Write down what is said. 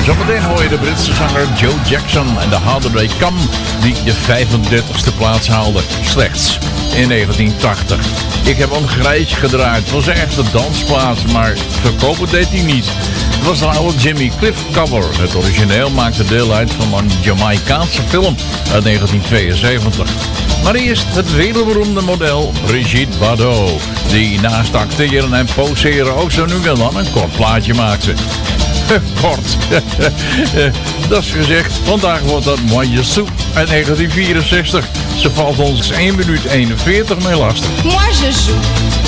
Zometeen hoor je de Britse zanger Joe Jackson en de Harder They Come, die de 35e plaats haalde. Slechts in 1980. Ik heb een grijs gedraaid. Het was echt een dansplaats, maar verkopen deed hij niet. Het was een oude Jimmy Cliff cover. Het origineel maakte deel uit van een Jamaicaanse film uit 1972. Maar eerst het wereldberoemde model Brigitte Bardot, die naast acteren en poseren ook zo nu en dan een kort plaatje maakte. Kort. Dat is gezegd, vandaag wordt dat Moi Je Sou uit 1964. Ze valt ons 1 minuut 41 mee lastig. Moi je joue.